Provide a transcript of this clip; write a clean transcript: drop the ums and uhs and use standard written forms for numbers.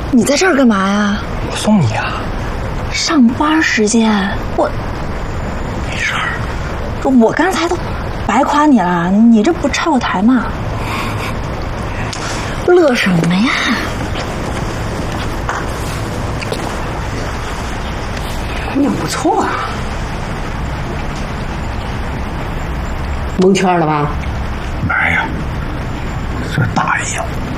你在这儿干嘛呀？ 我送你啊。 上班时间， 没事儿。 我刚才都白夸你了，你这不拆我台吗？乐什么呀？ 姑娘不错啊，蒙圈了吧？ 没有，这大一样。